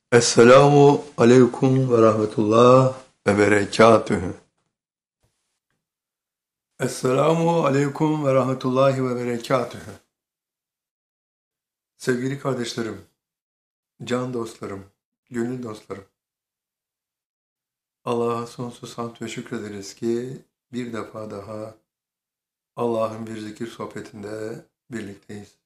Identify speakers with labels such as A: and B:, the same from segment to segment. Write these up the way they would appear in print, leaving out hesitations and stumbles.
A: Esselamu aleyküm ve rahmetullah ve berekatühü. Esselamu aleyküm ve rahmetullahi ve berekatühü. Sevgili kardeşlerim, can dostlarım, gönül dostlarım. Allah'a sonsuz hamd ve şükrederiz ki bir defa daha Allah'ın bir zikir sohbetinde birlikteyiz.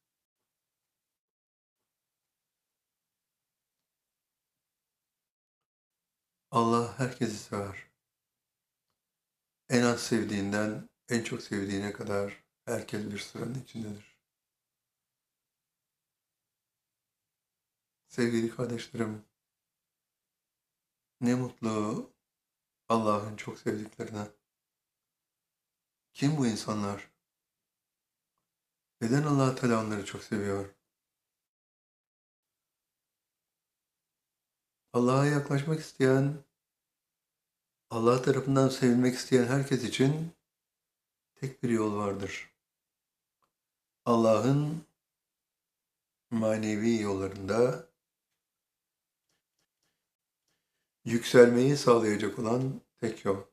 A: Allah herkesi sever. En az sevdiğinden en çok sevdiğine kadar herkes bir sıranın içindedir. Sevgili kardeşlerim, ne mutlu Allah'ın çok sevdiklerine. Kim bu insanlar? Neden Allah Teala onları çok seviyor? Allah'a yaklaşmak isteyen, Allah tarafından sevilmek isteyen herkes için tek bir yol vardır. Allah'ın manevi yollarında yükselmeyi sağlayacak olan tek yol.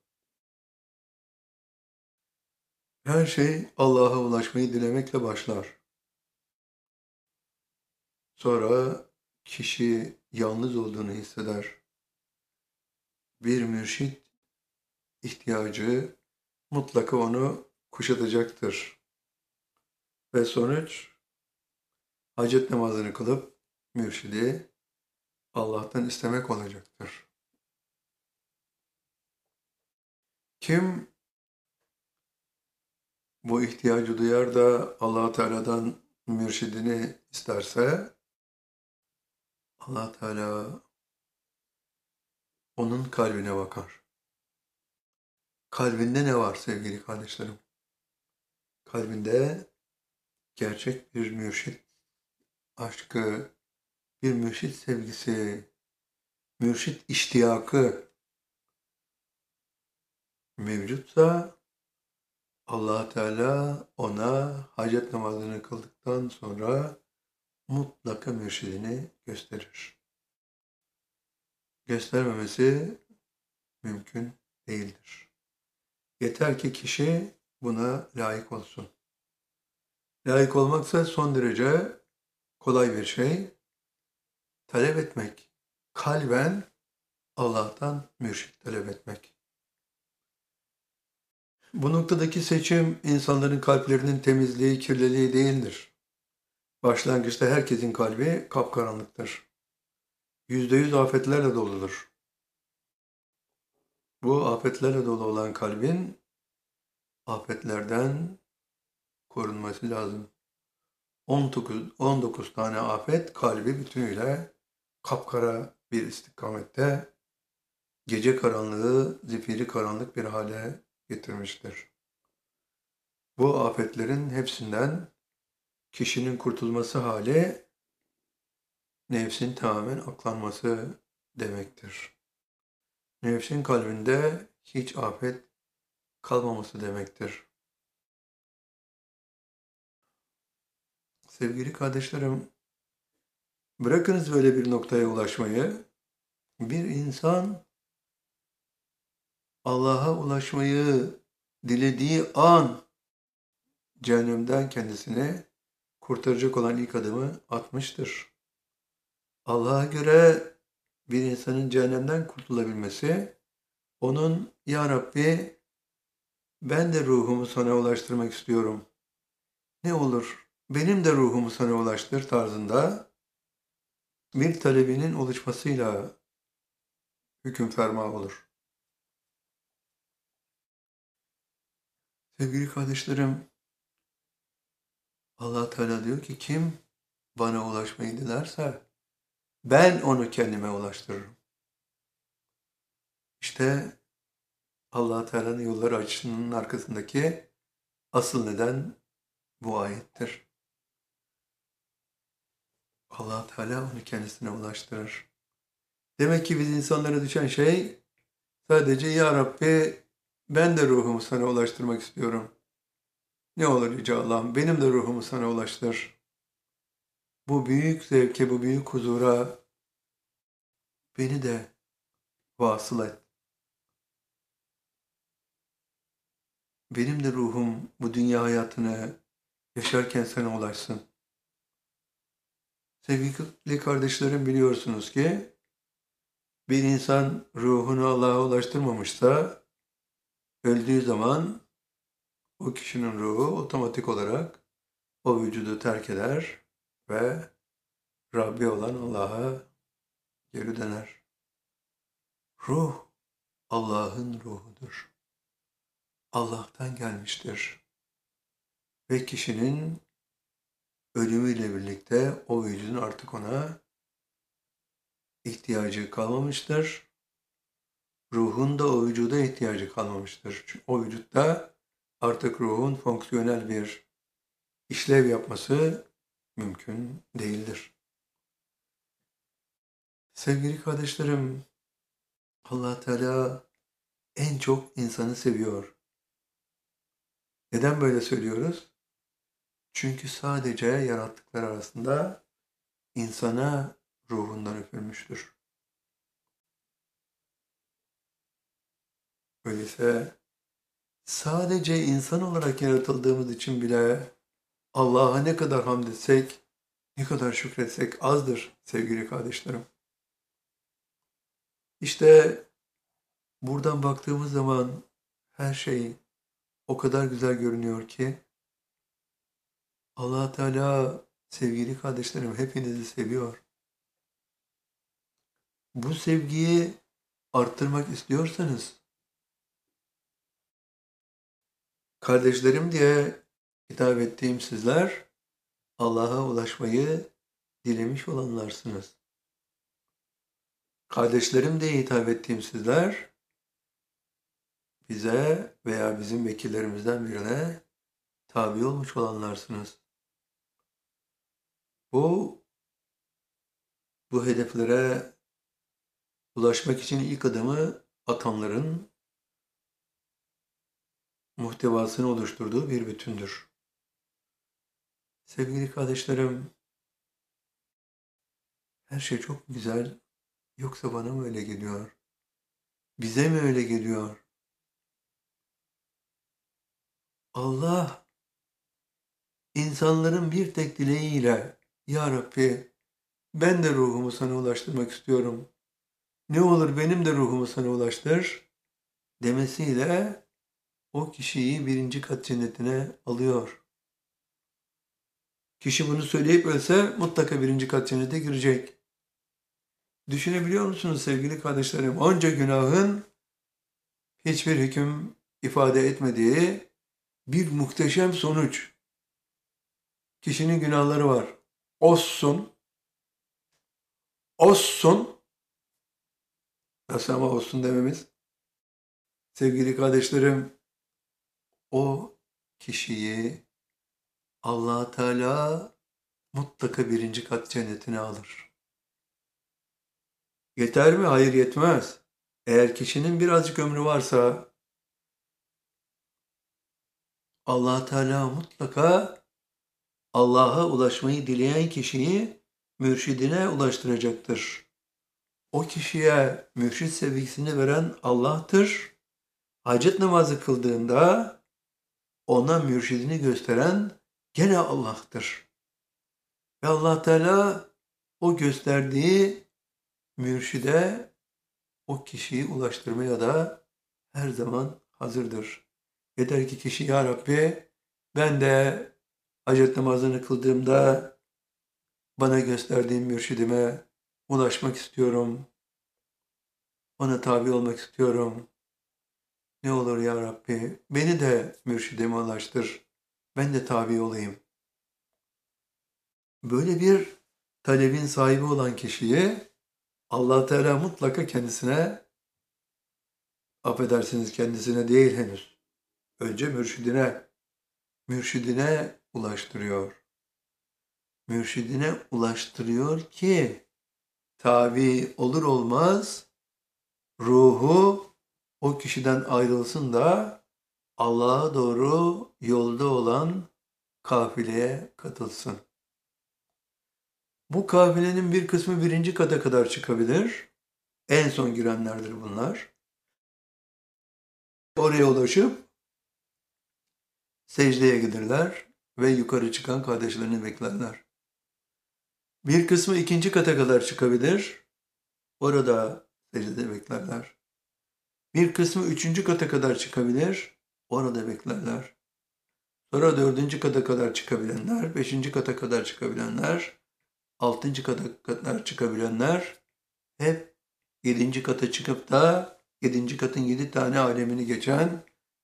A: Her şey Allah'a ulaşmayı dilemekle başlar. Sonra kişi yalnız olduğunu hisseder. Bir mürşit ihtiyacı mutlaka onu kuşatacaktır. Ve sonuç hacet namazını kılıp mürşidi Allah'tan istemek olacaktır. Kim bu ihtiyacı duyar da Allah Teala'dan mürşidini isterse Allah Teala onun kalbine bakar. Kalbinde ne var sevgili kardeşlerim? Kalbinde gerçek bir mürşit aşkı, bir mürşit sevgisi, mürşit iştiyakı mevcutsa Allah Teala ona hacet namazını kıldıktan sonra mutlaka mürşidini gösterir. Göstermemesi mümkün değildir. Yeter ki kişi buna layık olsun. Layık olmaksa son derece kolay bir şey. Talep etmek, kalben Allah'tan mürşit talep etmek. Bu noktadaki seçim insanların kalplerinin temizliği, kirliliği değildir. Başlangıçta herkesin kalbi kapkaranlıktır. %100 afetlerle doludur. Bu afetlerle dolu olan kalbin afetlerden korunması lazım. 19 tane afet kalbi bütünüyle kapkara bir istikamette gece karanlığı, zifiri karanlık bir hale getirmiştir. Bu afetlerin hepsinden kişinin kurtulması hali nefsin tamamen aklanması demektir. Nefsin kalbinde hiç afet kalmaması demektir. Sevgili kardeşlerim, bırakınız böyle bir noktaya ulaşmayı. Bir insan Allah'a ulaşmayı dilediği an cehennemden kendisini kurtaracak olan ilk adımı atmıştır. Allah'a göre bir insanın cehennemden kurtulabilmesi, onun "Ya Rabbi, ben de ruhumu sana ulaştırmak istiyorum. Ne olur benim de ruhumu sana ulaştır" tarzında bir talebinin oluşmasıyla hüküm ferma olur. Sevgili kardeşlerim, Allah Teala diyor ki kim bana ulaşmayı dilerse ben onu kendime ulaştırırım. İşte Allah Teala'nın yolları açısının arkasındaki asıl neden bu ayettir. Allah Teala onu kendisine ulaştırır. Demek ki biz insanlara düşen şey sadece "Ya Rabbi, ben de ruhumu sana ulaştırmak istiyorum. Ne olur Yüce Allah'ım, benim de ruhumu sana ulaştır." Bu büyük zevke, bu büyük huzura beni de vasıl et. Benim de ruhum bu dünya hayatını yaşarken sana ulaşsın. Sevgili kardeşlerim, biliyorsunuz ki bir insan ruhunu Allah'a ulaştırmamışsa öldüğü zaman o kişinin ruhu otomatik olarak o vücudu terk eder ve Rabbi olan Allah'a geri döner. Ruh Allah'ın ruhudur. Allah'tan gelmiştir. Ve kişinin ölümüyle birlikte o vücudun artık ona ihtiyacı kalmamıştır. Ruhun da o vücuda ihtiyacı kalmamıştır. Çünkü o vücutta artık ruhun fonksiyonel bir işlev yapması mümkün değildir. Sevgili kardeşlerim, Allah Teala en çok insanı seviyor. Neden böyle söylüyoruz? Çünkü sadece yarattıklar arasında insana ruhundan üfürmüştür. Öyleyse sadece insan olarak yaratıldığımız için bile Allah'a ne kadar hamd etsek, ne kadar şükretsek azdır sevgili kardeşlerim. İşte buradan baktığımız zaman her şey o kadar güzel görünüyor ki Allah Teala, sevgili kardeşlerim, hepinizi seviyor. Bu sevgiyi arttırmak istiyorsanız kardeşlerim diye hitap ettiğim sizler Allah'a ulaşmayı dilemiş olanlarsınız. Kardeşlerim diye hitap ettiğim sizler bize veya bizim vekillerimizden birine tabi olmuş olanlarsınız. Bu hedeflere ulaşmak için ilk adımı atanların muhtevasını oluşturduğu bir bütündür. Sevgili kardeşlerim, her şey çok güzel, yoksa bana mı öyle geliyor? Bize mi öyle geliyor? Allah, insanların bir tek dileğiyle, Ya Rabbi, ben de ruhumu sana ulaştırmak istiyorum. Ne olur benim de ruhumu sana ulaştır demesiyle o kişiyi 1. kat cennetine alıyor. Kişi bunu söyleyip ölse mutlaka 1. kat cennete girecek. Düşünebiliyor musunuz sevgili kardeşlerim? Onca günahın hiçbir hüküm ifade etmediği bir muhteşem sonuç. Kişinin günahları var. Olsun. Nasıl ama olsun dememiz? Sevgili kardeşlerim, o kişiyi Allah Teala mutlaka 1. kat cennetine alır. Yeter mi? Hayır, yetmez. Eğer kişinin birazcık ömrü varsa Allah Teala mutlaka Allah'a ulaşmayı dileyen kişiyi mürşidine ulaştıracaktır. O kişiye mürşid sevgisini veren Allah'tır. Hacet namazı kıldığında ona mürşidini gösteren gene Allah'tır. Ve Allah Teala o gösterdiği mürşide o kişiyi ulaştırmaya da her zaman hazırdır. Yeter ki kişi, Ya Rabbi, ben de hacet namazını kıldığımda bana gösterdiğin mürşidime ulaşmak istiyorum. Ona tabi olmak istiyorum. Ne olur Ya Rabbi, beni de mürşidime ulaştır. Ben de tabi olayım. Böyle bir talebin sahibi olan kişiye Allah Teala mutlaka kendisine, affedersiniz kendisine değil henüz, önce mürşidine ulaştırıyor. Mürşidine ulaştırıyor ki tabi olur olmaz ruhu o kişiden ayrılsın da Allah'a doğru yolda olan kafileye katılsın. Bu kafilenin bir kısmı 1. kata kadar çıkabilir. En son girenlerdir bunlar. Oraya ulaşıp secdeye giderler ve yukarı çıkan kardeşlerini beklerler. Bir kısmı ikinci kata kadar çıkabilir. Orada secdede beklerler. Bir kısmı üçüncü kata kadar çıkabilir. Orada beklerler. Sonra dördüncü kata kadar çıkabilenler, beşinci kata kadar çıkabilenler, altıncı kata kadar çıkabilenler hep yedinci kata çıkıp da yedinci katın 7 tane alemini geçen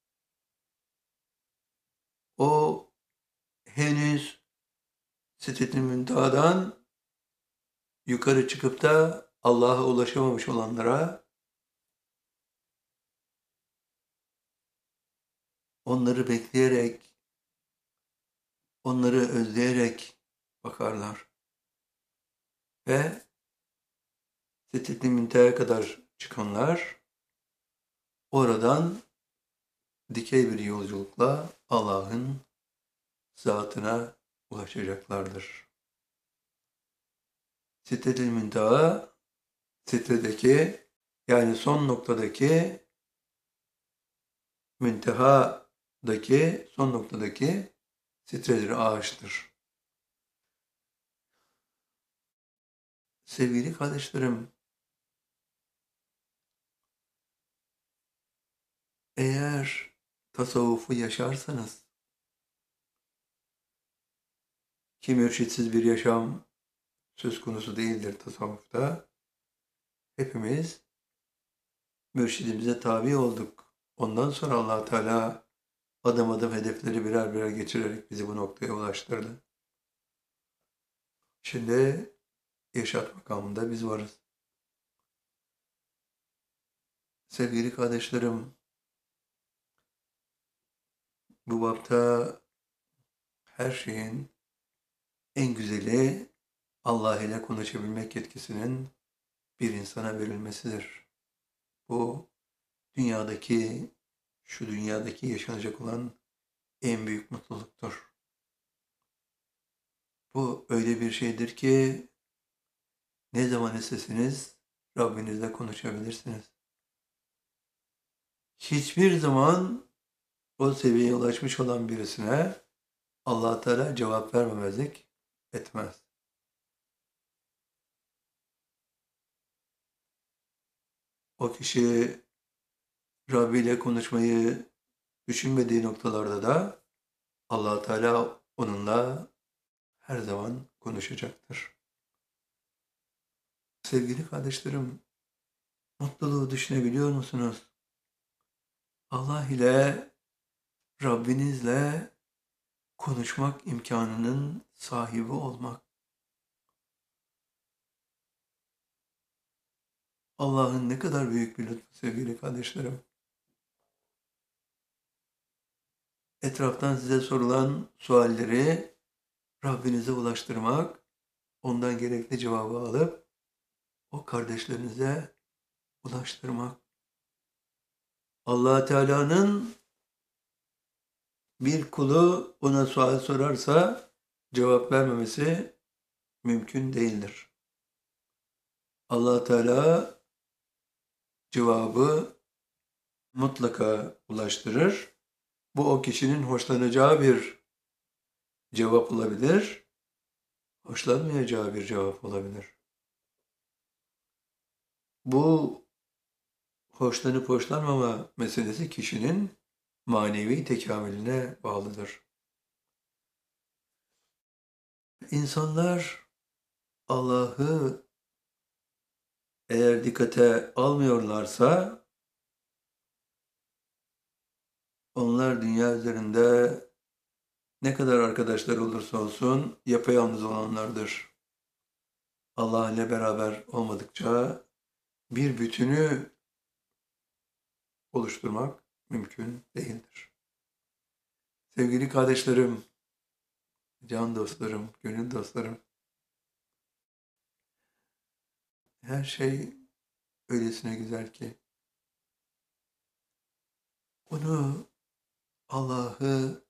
A: o henüz Sidret-i Münteha'dan yukarı çıkıp da Allah'a ulaşamamış olanlara onları bekleyerek, onları özleyerek bakarlar. Ve Sidret-i Münteha'ya kadar çıkanlar oradan dikey bir yolculukla Allah'ın zatına ulaşacaklardır. Sidret-i Münteha, sitredeki yani son noktadaki müntehadaki son noktadaki sitredir, ağaçtır. Sevgili kardeşlerim, eğer tasavvufu yaşarsanız ki mürşitsiz bir yaşam söz konusu değildir tasavvufta. Hepimiz mürşidimize tabi olduk. Ondan sonra Allah Teala adım adım hedefleri birer birer geçirerek bizi bu noktaya ulaştırdı. Şimdi yaşat makamında biz varız. Sevgili kardeşlerim, bu bapta her şeyin en güzeli Allah ile konuşabilmek yetkisinin bir insana verilmesidir. Bu şu dünyadaki yaşanacak olan en büyük mutluluktur. Bu öyle bir şeydir ki ne zaman isteseniz Rabbinizle konuşabilirsiniz. Hiçbir zaman o seviyeye ulaşmış olan birisine Allah Teala cevap vermemezlik etmez. O kişi Rabbi ile konuşmayı düşünmediği noktalarda da Allah Teala onunla her zaman konuşacaktır. Sevgili kardeşlerim, mutluluğu düşünebiliyor musunuz? Allah ile, Rabbinizle konuşmak imkanının sahibi olmak. Allah'ın ne kadar büyük bir lütfu sevgili kardeşlerim. Etraftan size sorulan sualleri Rabbinize ulaştırmak, ondan gerekli cevabı alıp o kardeşlerinize ulaştırmak. Allah Teala'nın bir kulu ona sual sorarsa cevap vermemesi mümkün değildir. Allah Teala cevabı mutlaka ulaştırır. Bu o kişinin hoşlanacağı bir cevap olabilir, hoşlanmayacağı bir cevap olabilir. Bu hoşlanıp hoşlanmama meselesi kişinin manevi tekamülüne bağlıdır. İnsanlar Allah'ı eğer dikkate almıyorlarsa onlar dünya üzerinde ne kadar arkadaşlar olursa olsun yapayalnız olanlardır. Allah ile beraber olmadıkça bir bütünü oluşturmak mümkün değildir. Sevgili kardeşlerim, can dostlarım, gönül dostlarım, her şey öylesine güzel ki onu Allah'ı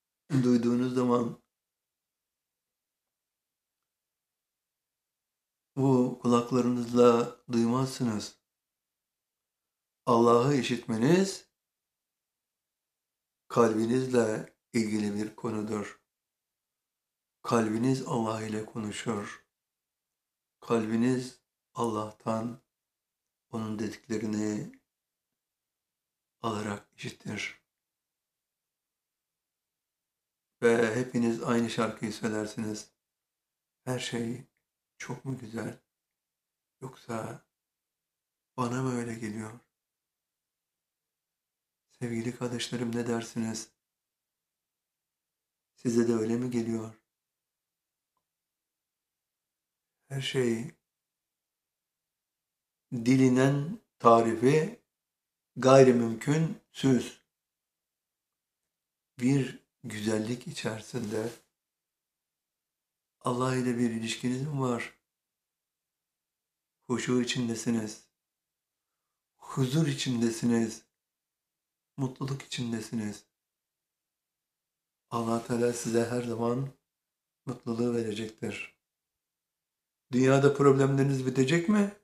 A: duyduğunuz zaman Bu kulaklarınızla duymazsınız. Allah'ı işitmeniz kalbinizle ilgili bir konudur. Kalbiniz Allah ile konuşur. Kalbiniz Allah'tan onun dediklerini alarak işitir. Ve hepiniz aynı şarkıyı söylersiniz. Her şey çok mu güzel? Yoksa bana mı öyle geliyor? Sevgili kardeşlerim, ne dersiniz? Size de öyle mi geliyor? Her şey dilinen tarifi gayrimümkün süs. Bir güzellik içerisinde Allah ile bir ilişkiniz mi var? Huşu içindesiniz. Huzur içindesiniz. Mutluluk içindesiniz. Allah Teala size her zaman mutluluğu verecektir. Dünyada problemleriniz bitecek mi?